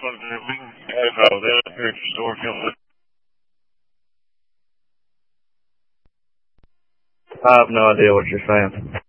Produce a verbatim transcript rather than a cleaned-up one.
one to we can have all that up here at the store if you want. I have no idea what you're saying.